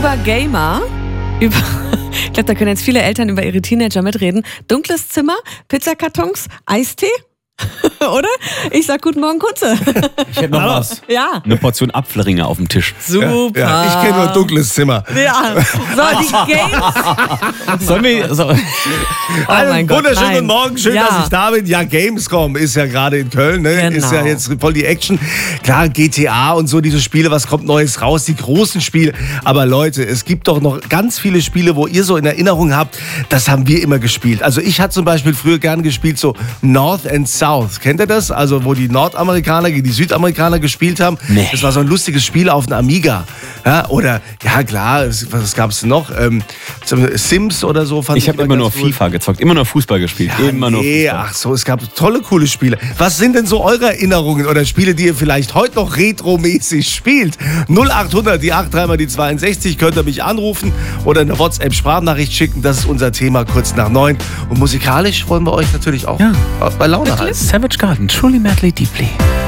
über Gamer, ich glaube, da können jetzt viele Eltern über ihre Teenager mitreden. Dunkles Zimmer, Pizzakartons, Eistee? Oder? Ich sag guten Morgen, Kunze. Ich hätte noch was. Ja. Eine Portion Apfelringe auf dem Tisch. Super. Ja, ich kenne nur dunkles Zimmer. Ja. So, die Games. Sollen wir... So, Einen Gott, wunderschönen nein. Morgen, schön, Ja. dass ich da bin. Ja, Gamescom ist ja gerade in Köln, ne? Genau. Ist ja jetzt voll die Action. Klar, GTA und so, diese Spiele, was kommt Neues raus, die großen Spiele. Aber Leute, es gibt doch noch ganz viele Spiele, wo ihr so in Erinnerung habt, das haben wir immer gespielt. Also ich hatte zum Beispiel früher gern gespielt so North and South. Kennt ihr das? Also wo die Nordamerikaner gegen die Südamerikaner gespielt haben. Nee. Das war so ein lustiges Spiel auf einem Amiga. Ja, oder, ja klar, was gab es noch? Sims oder so. Fand ich habe immer nur ganz gut. FIFA gezockt, immer nur Fußball gespielt. Ja, immer nur nee, Fußball. ach so, es gab tolle, coole Spiele. Was sind denn so eure Erinnerungen oder Spiele, die ihr vielleicht heute noch retromäßig spielt? 0800, die 83 mal die 62, könnt ihr mich anrufen oder eine WhatsApp-Sprachnachricht schicken. Das ist unser Thema kurz nach 9. Und musikalisch wollen wir euch natürlich auch bei Laune halten. Savage Garden, Truly Madly Deeply.